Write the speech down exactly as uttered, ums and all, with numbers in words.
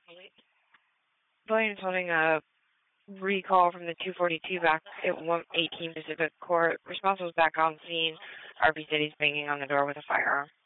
Williams holding a recall from the two forty-two back at one eighteen Pacific Court. Responsible is back on scene. R P said he's banging on the door with a firearm.